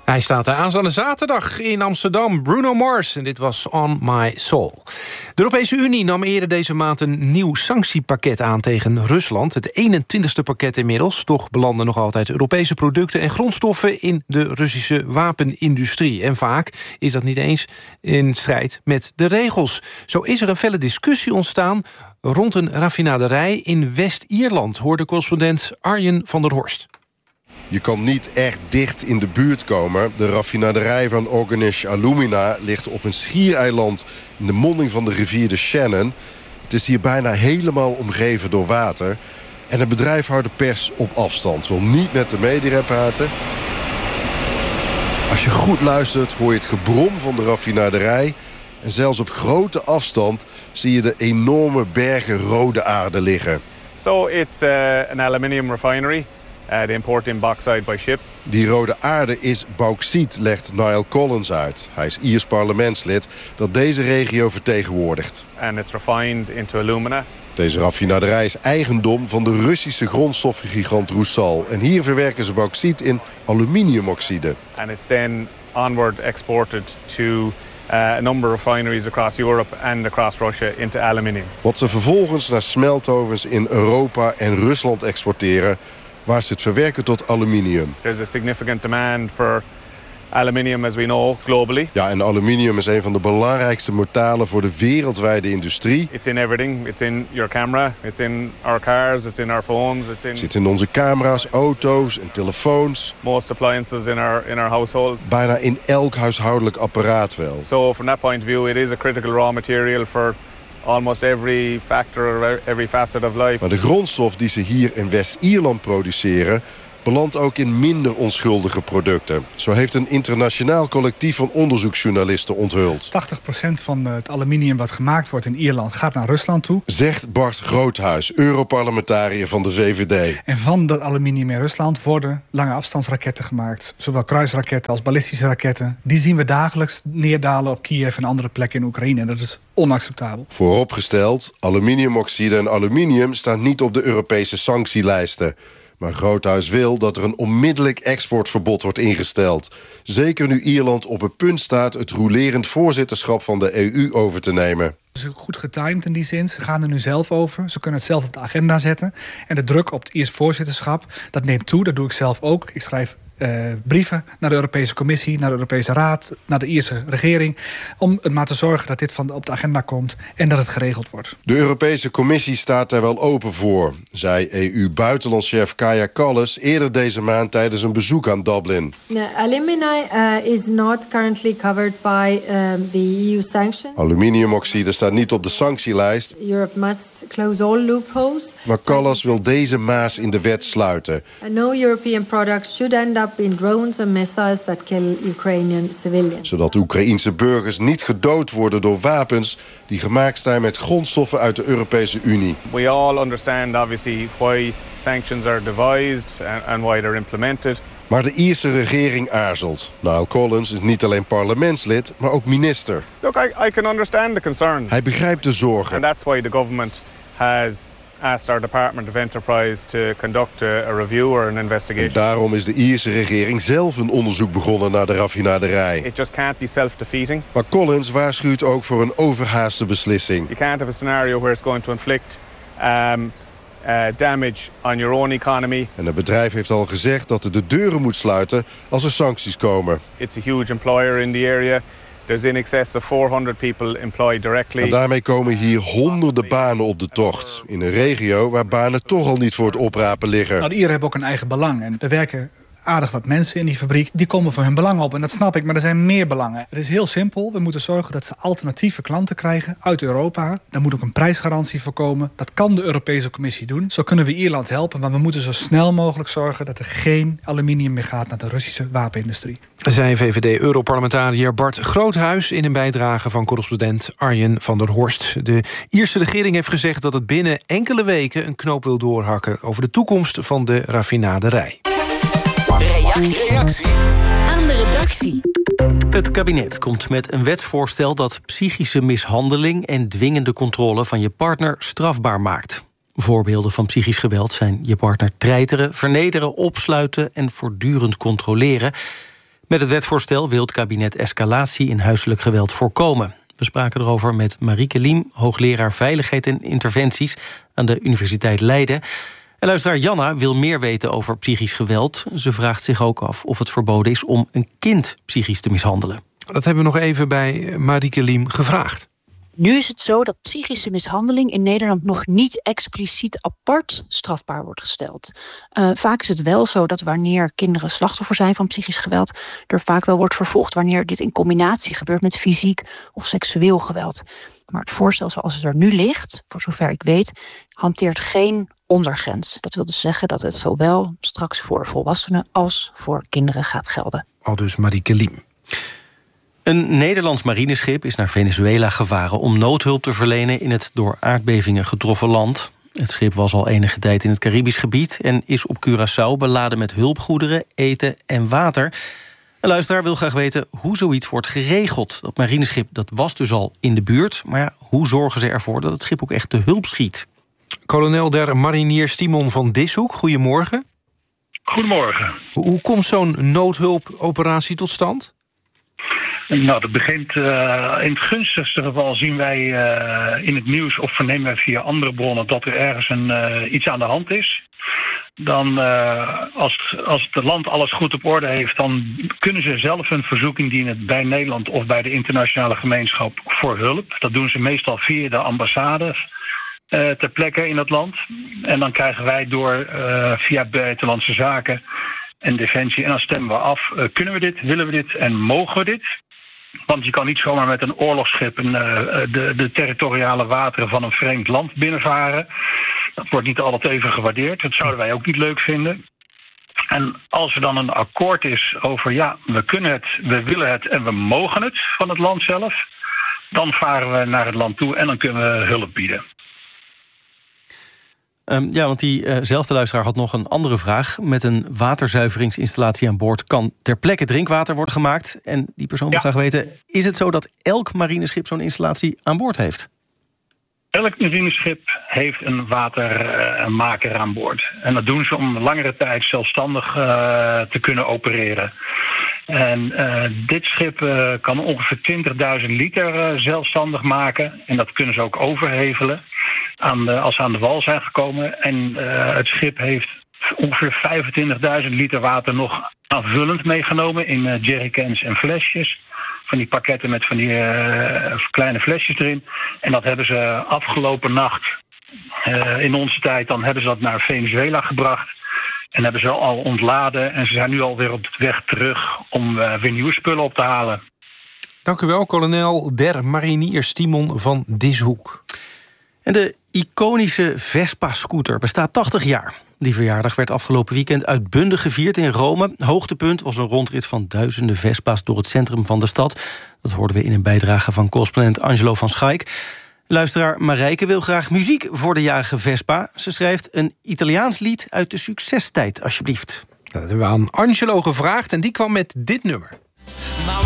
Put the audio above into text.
Hij staat daar aanstaande zaterdag in Amsterdam. Bruno Mars, en dit was On My Soul. De Europese Unie nam eerder deze maand een nieuw sanctiepakket aan tegen Rusland. Het 21ste pakket inmiddels. Toch belanden nog altijd Europese producten en grondstoffen in de Russische wapenindustrie. En vaak is dat niet eens in strijd met de regels. Zo is er een felle discussie ontstaan rond een raffinaderij in West-Ierland, hoorde correspondent Arjen van der Horst. Je kan niet echt dicht in de buurt komen. De raffinaderij van Organish Alumina ligt op een schiereiland in de monding van de rivier de Shannon. Het is hier bijna helemaal omgeven door water. En het bedrijf houdt de pers op afstand. Wil niet met de media praten. Als je goed luistert hoor je het gebrom van de raffinaderij. En zelfs op grote afstand zie je de enorme bergen rode aarde liggen. So it's an aluminium refinery. They import in bauxite by ship. Die rode aarde is bauxiet, legt Niall Collins uit. Hij is Iers parlementslid dat deze regio vertegenwoordigt. And it's refined into alumina. Deze raffinaderij is eigendom van de Russische grondstoffengigant Rusal. En hier verwerken ze bauxiet in aluminiumoxide. And it's then onward exported to a number of refineries across Europe and across Russia into aluminium. Wat ze vervolgens naar smeltovens in Europa en Rusland exporteren, waar ze het verwerken tot aluminium. There's a significant demand for aluminium, as we know, globally. Ja, en aluminium is een van de belangrijkste metalen voor de wereldwijde industrie. It's in everything. It's in your camera. It's in our cars. It's in our phones. Het zit in onze camera's, auto's en telefoons. Most appliances in our households. Bijna in elk huishoudelijk apparaat wel. So from that point of view, it is a critical raw material for almost every factor or every facet of life. Maar de grondstof die ze hier in West-Ierland produceren belandt ook in minder onschuldige producten. Zo heeft een internationaal collectief van onderzoeksjournalisten onthuld. 80% van het aluminium wat gemaakt wordt in Ierland gaat naar Rusland toe. Zegt Bart Groothuis, Europarlementariër van de VVD. En van dat aluminium in Rusland worden lange afstandsraketten gemaakt. Zowel kruisraketten als ballistische raketten. Die zien we dagelijks neerdalen op Kiev en andere plekken in Oekraïne. En dat is onacceptabel. Vooropgesteld, aluminiumoxide en aluminium staan niet op de Europese sanctielijsten. Maar Groothuis wil dat er een onmiddellijk exportverbod wordt ingesteld. Zeker nu Ierland op het punt staat het rolerend voorzitterschap van de EU over te nemen. Het is goed getimed in die zin. Ze gaan er nu zelf over. Ze kunnen het zelf op de agenda zetten. En de druk op het Iers voorzitterschap, dat neemt toe. Dat doe ik zelf ook. Ik schrijf brieven naar de Europese Commissie, naar de Europese Raad, naar de Ierse regering, om het maar te zorgen dat dit op de agenda komt en dat het geregeld wordt. De Europese Commissie staat daar wel open voor, zei EU-buitenlandschef Kaja Kallas eerder deze maand tijdens een bezoek aan Dublin. Alumina is not currently covered by the EU sanctions. Aluminiumoxide staat niet op de sanctielijst. Europe must close all loopholes. Maar Kallas wil deze maas in de wet sluiten. No European products should end up in drones and missiles that kill Ukrainian civilians. Zodat Oekraïense burgers niet gedood worden door wapens die gemaakt zijn met grondstoffen uit de Europese Unie. We all understand obviously why sanctions are devised and why they're implemented. Maar de Ierse regering aarzelt. Niall Collins is niet alleen parlementslid, maar ook minister. Look, I can understand the concerns. Hij begrijpt de zorgen. And that's why the government has asked our Department of Enterprise to conduct a review or an investigation. En daarom is de Ierse regering zelf een onderzoek begonnen naar de raffinaderij. It just can't be self-defeating. Maar Collins waarschuwt ook voor een overhaaste beslissing. You can't have a scenario where it's going to inflict damage on your own economy. En het bedrijf heeft al gezegd dat het de deuren moet sluiten als er sancties komen. It's a huge employer in the area. There's in excess of 400 people employed directly. En daarmee komen hier honderden banen op de tocht. In een regio waar banen toch al niet voor het oprapen liggen. Nou, de Ieren hebben ook een eigen belang. En er werken aardig wat mensen in die fabriek. Die komen voor hun belang op. En dat snap ik, maar er zijn meer belangen. Het is heel simpel. We moeten zorgen dat ze alternatieve klanten krijgen uit Europa. Daar moet ook een prijsgarantie voor komen. Dat kan de Europese Commissie doen. Zo kunnen we Ierland helpen. Maar we moeten zo snel mogelijk zorgen dat er geen aluminium meer gaat naar de Russische wapenindustrie. Zei VVD-Europarlementariër Bart Groothuis in een bijdrage van correspondent Arjen van der Horst. De Ierse regering heeft gezegd dat het binnen enkele weken een knoop wil doorhakken over de toekomst van de raffinaderij. Reactie aan de redactie. Het kabinet komt met een wetsvoorstel dat psychische mishandeling en dwingende controle van je partner strafbaar maakt. Voorbeelden van psychisch geweld zijn je partner treiteren, vernederen, opsluiten en voortdurend controleren. Met het wetsvoorstel wil het kabinet escalatie in huiselijk geweld voorkomen. We spraken erover met Marieke Liem, hoogleraar Veiligheid en Interventies aan de Universiteit Leiden. En luisteraar Janna wil meer weten over psychisch geweld. Ze vraagt zich ook af of het verboden is om een kind psychisch te mishandelen. Dat hebben we nog even bij Marieke Liem gevraagd. Nu is het zo dat psychische mishandeling in Nederland nog niet expliciet apart strafbaar wordt gesteld. Vaak is het wel zo dat wanneer kinderen slachtoffer zijn van psychisch geweld, er vaak wel wordt vervolgd wanneer dit in combinatie gebeurt met fysiek of seksueel geweld. Maar het voorstel zoals het er nu ligt, voor zover ik weet, hanteert geen ondergrens. Dat wil dus zeggen dat het zowel straks voor volwassenen als voor kinderen gaat gelden. Aldus Marieke Liem. Een Nederlands marineschip is naar Venezuela gevaren om noodhulp te verlenen in het door aardbevingen getroffen land. Het schip was al enige tijd in het Caribisch gebied en is op Curaçao beladen met hulpgoederen, eten en water. Een luisteraar wil graag weten hoe zoiets wordt geregeld. Dat marineschip dat was dus al in de buurt, maar ja, hoe zorgen ze ervoor dat het schip ook echt te hulp schiet? Kolonel der Mariniers Timon van Dishoek, goedemorgen. Goedemorgen. Hoe komt zo'n noodhulpoperatie tot stand? Nou, dat begint in het gunstigste geval zien wij in het nieuws of vernemen wij via andere bronnen dat er ergens iets aan de hand is. Dan, als het land alles goed op orde heeft, dan kunnen ze zelf een verzoek indienen bij Nederland of bij de internationale gemeenschap voor hulp. Dat doen ze meestal via de ambassade ter plekke in het land. En dan krijgen wij via Buitenlandse Zaken en Defensie, en dan stemmen we af, kunnen we dit, willen we dit en mogen we dit? Want je kan niet zomaar met een oorlogsschip de territoriale wateren van een vreemd land binnenvaren. Dat wordt niet altijd even gewaardeerd. Dat zouden wij ook niet leuk vinden. En als er dan een akkoord is over we kunnen het, we willen het en we mogen het van het land zelf, dan varen we naar het land toe en dan kunnen we hulp bieden. Want diezelfde luisteraar had nog een andere vraag. Met een waterzuiveringsinstallatie aan boord kan ter plekke drinkwater worden gemaakt. En die persoon wil graag weten, is het zo dat elk marineschip zo'n installatie aan boord heeft? Elk marineschip heeft een watermaker aan boord. En dat doen ze om langere tijd zelfstandig te kunnen opereren. En dit schip kan ongeveer 20.000 liter zelfstandig maken. En dat kunnen ze ook overhevelen als ze aan de wal zijn gekomen. En het schip heeft ongeveer 25.000 liter water nog aanvullend meegenomen in jerrycans en flesjes. Van die pakketten met van die kleine flesjes erin. En dat hebben ze afgelopen nacht, in onze tijd, dan hebben ze dat naar Venezuela gebracht. En hebben ze al ontladen. En ze zijn nu alweer op de weg terug om weer nieuwe spullen op te halen. Dank u wel, kolonel der Mariniers Timon van Dishoek. En de iconische Vespa-scooter bestaat 80 jaar. Die verjaardag werd afgelopen weekend uitbundig gevierd in Rome. Hoogtepunt was een rondrit van duizenden Vespa's door het centrum van de stad. Dat hoorden we in een bijdrage van correspondent Angelo van Schaik. Luisteraar Marijke wil graag muziek voor de jarige Vespa. Ze schrijft een Italiaans lied uit de succestijd, alsjeblieft. Dat hebben we aan Angelo gevraagd en die kwam met dit nummer.